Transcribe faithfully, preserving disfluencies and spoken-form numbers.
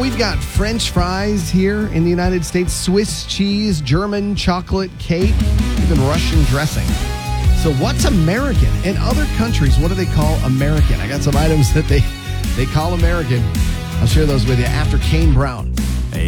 we've got French fries here in the United States, Swiss cheese, German chocolate cake, even Russian dressing. So what's American? In other countries, what do they call American? I got some items that they, they call American. I'll share those with you after Kane Brown.